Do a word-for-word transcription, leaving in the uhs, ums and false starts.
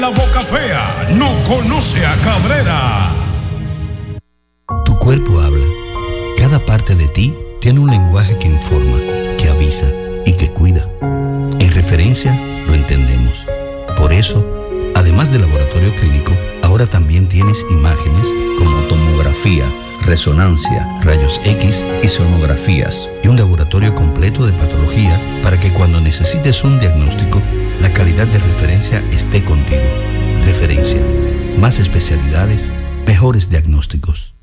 La boca fea no conoce a Cabrera. Tu cuerpo habla. Cada parte de ti tiene un lenguaje que informa, que avisa y que cuida. En Referencia lo entendemos. Por eso, además del laboratorio clínico, ahora también tienes imágenes como tomografía, resonancia, rayos X y sonografías y un laboratorio completo de patología para que cuando necesites un diagnóstico, la calidad de Referencia esté contigo. Referencia. Más especialidades, mejores diagnósticos.